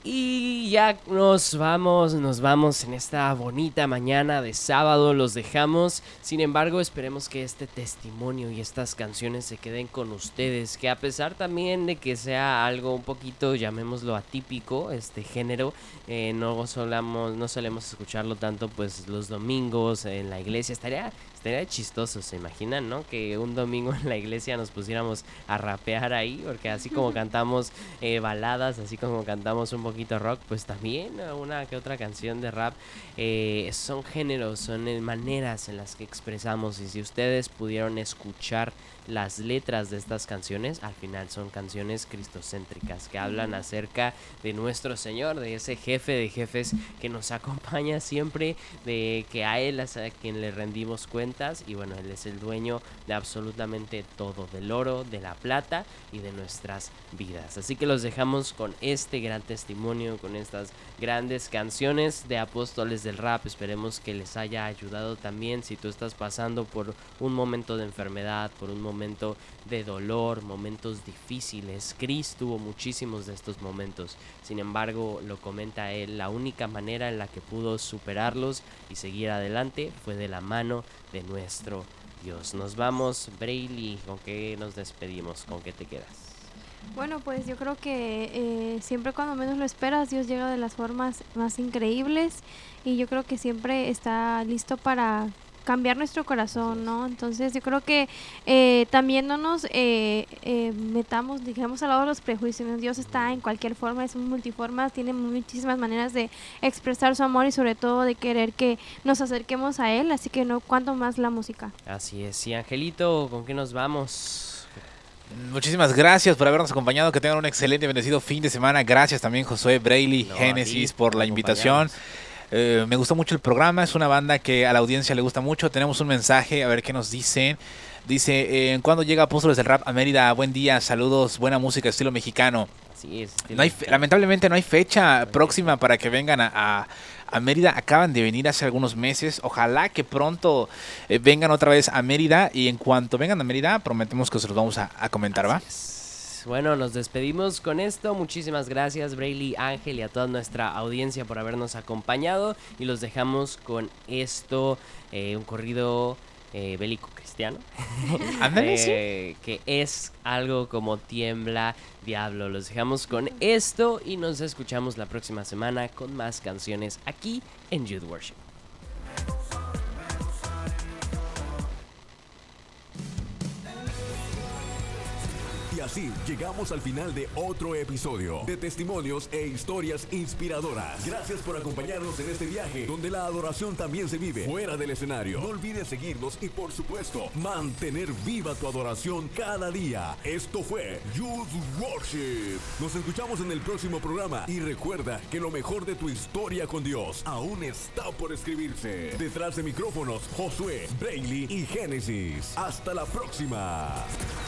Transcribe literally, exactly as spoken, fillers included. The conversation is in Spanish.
Y ya nos vamos, nos vamos en esta bonita mañana de sábado, los dejamos. Sin embargo, esperemos que este testimonio y estas canciones se queden con ustedes, que a pesar también de que sea algo un poquito, llamémoslo atípico, este género, eh, no solamos, no solemos escucharlo tanto pues los domingos en la iglesia. Estaría, estaría chistoso, ¿se imaginan, no? Que un domingo en la iglesia nos pusiéramos a rapear ahí, porque así como cantamos eh, baladas, así como cantamos un poquito rock, pues también una que otra canción de rap, eh, son géneros, son eh, maneras en las que expresamos. Y si ustedes pudieron escuchar las letras de estas canciones, al final son canciones cristocéntricas que hablan acerca de nuestro Señor, de ese jefe de jefes que nos acompaña siempre, de que a Él es a quien le rendimos cuentas. Y bueno, Él es el dueño de absolutamente todo, del oro, de la plata y de nuestras vidas. Así que los dejamos con este gran testimonio, con estas grandes canciones de apóstoles del rap. Esperemos que les haya ayudado también si tú estás pasando por un momento de enfermedad, por un momento de dolor, momentos difíciles. Chris tuvo muchísimos de estos momentos, sin embargo, lo comenta él, la única manera en la que pudo superarlos y seguir adelante fue de la mano de nuestro Dios. Nos vamos, Brayley, ¿con qué nos despedimos? ¿Con qué te quedas? Bueno, pues yo creo que eh, siempre cuando menos lo esperas, Dios llega de las formas más increíbles, y yo creo que siempre está listo para cambiar nuestro corazón, ¿no? Entonces yo creo que eh, también no nos eh, eh, metamos, digamos, al lado de los prejuicios. Dios está en cualquier forma, es multiforma, tiene muchísimas maneras de expresar su amor y sobre todo de querer que nos acerquemos a Él, así que no cuanto más la música. Así es. Y Angelito, ¿con qué nos vamos? Muchísimas gracias por habernos acompañado, que tengan un excelente y bendecido fin de semana. Gracias también Josué, Brayley, No, Génesis ti, por por la invitación. Eh, me gustó mucho el programa, es una banda que a la audiencia le gusta mucho. Tenemos un mensaje, a ver qué nos dicen. Dice, eh, ¿cuándo llega Apóstoles del Rap a Mérida? Buen día, saludos, buena música, estilo mexicano. Así es. No hay, lamentablemente no hay fecha no hay próxima fecha. Para que vengan a, a, a Mérida. Acaban de venir hace algunos meses. Ojalá que pronto eh, vengan otra vez a Mérida. Y en cuanto vengan a Mérida, prometemos que se los vamos a, a comentar, ¿va? Bueno, nos despedimos con esto. Muchísimas gracias, Brayley, Ángel y a toda nuestra audiencia por habernos acompañado. Y los dejamos con esto, eh, un corrido eh, bélico cristiano. Ándale, eh, sí. Que es algo como Tiembla Diablo. Los dejamos con esto y nos escuchamos la próxima semana con más canciones aquí en Youth Worship. Y así llegamos al final de otro episodio de testimonios e historias inspiradoras. Gracias por acompañarnos en este viaje donde la adoración también se vive fuera del escenario. No olvides seguirnos y por supuesto mantener viva tu adoración cada día. Esto fue Youth Worship. Nos escuchamos en el próximo programa y recuerda que lo mejor de tu historia con Dios aún está por escribirse. Detrás de micrófonos, Josué, Brayley y Génesis. Hasta la próxima.